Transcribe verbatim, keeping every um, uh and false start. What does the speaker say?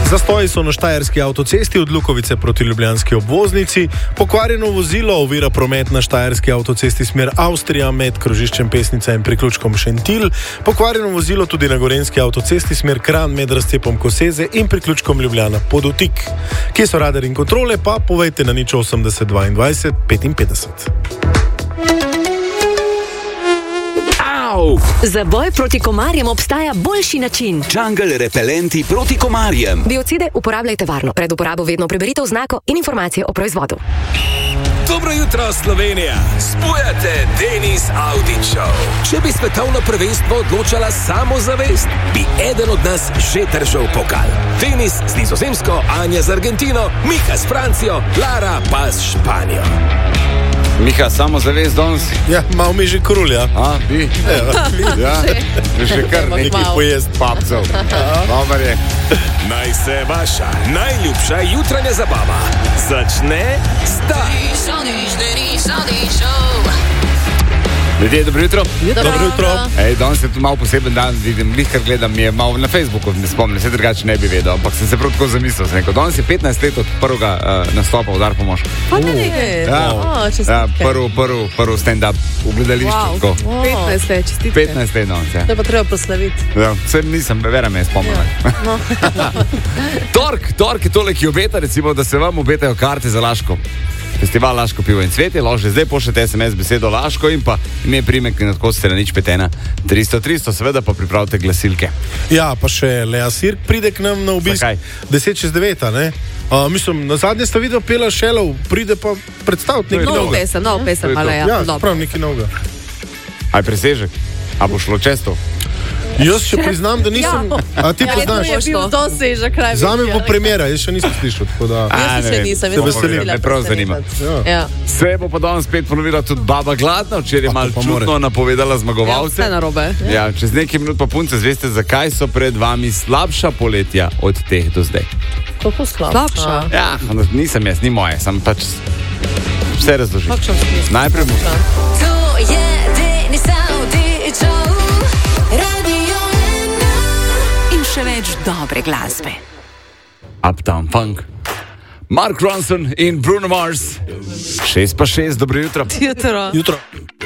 Zastoji so na štajerski avtocesti od Lukovice proti ljubljanski obvoznici, pokvarjeno vozilo ovira promet na štajerski avtocesti smer Avstrija med krožiščem Pesnica in priključkom Šentilj, pokvarjeno vozilo tudi na gorenjski avtocesti smer Kranj med razcepom Koseze in priključkom Ljubljana Podotik. Kje so radar in kontrole, pa povejte na nič osemdeset dvaindvajset petinpetdeset. Za boj proti komarjem obstaja boljši način. Jungle repelenti proti komarjem. Biocide uporabljajte varno. Pred uporabo vedno preberite oznako in informacije o proizvodu. Dobro jutro, Slovenija! Spujate Denis Audi Show. Če bi svetovno prvenstvo odločala samozavest, bi eden od nas že držal pokal. Denis z Nizozemsko, Anja z Argentino, Miha s Francijo, Lara pa s Španijo. Miha, samo zavest danes? Ja, malo mi že krulja. A, bi? Ja, že kar nekaj pojest papcev. Dobar je. Naj se vaša najljubša jutranja zabava začne zdaj. Ljudje, dobro jutro. Dobro jutro. Ej, danes je tu malo poseben dan, vidim, lihkar gledam, je malo na Facebooku, ne spomnim, se drugače ne bi vedel, ampak sem se prav tako zamislil, sem rekel, danes je petnajst let od prvega uh, nastopa Udar po mož. Pa ne nekaj. Ja, oh, ja prv, prv, prv stand-up v gledališču. Wow. Wow. petnajst let, čestitke. petnajst let danes, ja. To je pa treba proslaviti. Ja, vse nisem, vera me je spomnila. Ja. No. Tork, tork je tole, ki obeta, recimo, da se vam obetajo karte za Laško. Festival Laško pivo in cvetje, lahko že zdaj pošljete es em es besedo Laško in pa ime primek in tako ste na nič pet ena tristo tristo, seveda pa pripravite glasilke. Ja, pa še Lea Sirk pride k nam na obisk. Zakaj? deset čez devet, ne? Uh, mislim, na zadnje sta video pela Šelov, pride pa predstaviti nekaj Novo novega. pesem, novo pesem, To je to. ale ja. Ja, dobro. prav nekaj novega. Aj presežek? A bo šlo često? Jaz še priznam, da nisem... A ti Ja, to poznaš? je bil dosežek, kraj. Zame bo premjera, jaz še nisem slišal, tako da... Jaz A, ne še vem. nisem, Se jaz sem veselim. bila Me prav zanima. presenečena. Ja. Se bo pa danes spet ponovila tudi Baba Gladna, včeraj je Pa, malo to pa more. čudno napovedala Ja, zmagovalce. vse narobe. Ja, čez nekaj minut pa punce zveste, zakaj so pred vami slabša poletja od teh do zdaj. Kako slabša? Slabša. Ja, nisem jaz, ni moje, sem pač vse razložil. Kakšen smisel? Najprej mu... To je Denis Audi Show. Radio ena. In še več dobre glasbe. Uptown Funk. Mark Ronson in Bruno Mars. Šest pa šest, dobro jutro. Jutro. Jutro.